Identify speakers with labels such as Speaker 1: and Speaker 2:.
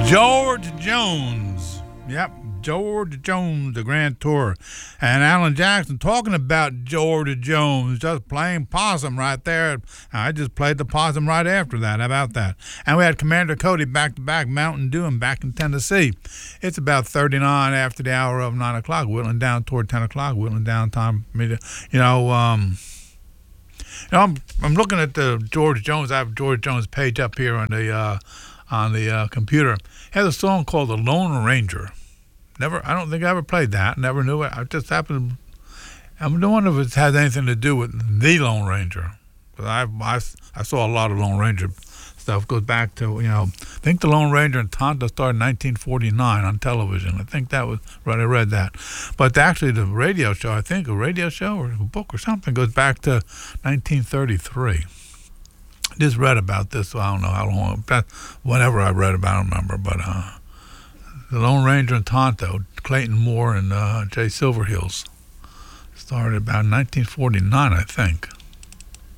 Speaker 1: George Jones. Yep, George Jones, the Grand Tour. And Alan Jackson talking about George Jones, just playing possum right there. I just played the possum right after that. How about that? And we had Commander Cody back-to-back Mountain Dew and back in Tennessee. It's about 39 after the hour of 9 o'clock, whittling down toward 10 o'clock, whittling down time for me to, I'm looking at the George Jones. I have George Jones page up here on the computer. He has a song called "The Lone Ranger." I don't think I ever played that. Never knew it. I just happened. I'm wondering if it has anything to do with the Lone Ranger. Because I saw a lot of Lone Ranger stuff. Goes back to I think the Lone Ranger and Tonto started in 1949 on television. I think that was right. I read that. But actually, the radio show, I think a radio show or a book or something, goes back to 1933. Just read about this, so I don't know how long. Whatever I read about, I don't remember. But the Lone Ranger and Tonto, Clayton Moore and Jay Silverheels, started about 1949, I think.